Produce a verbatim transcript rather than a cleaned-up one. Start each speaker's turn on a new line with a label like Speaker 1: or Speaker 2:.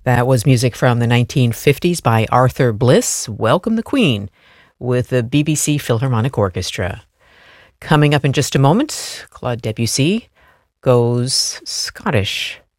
Speaker 1: That was music from the nineteen fifties by Arthur Bliss, Welcome the Queen, with the B B C Philharmonic Orchestra. Coming up in just a moment, Claude Debussy goes Scottish.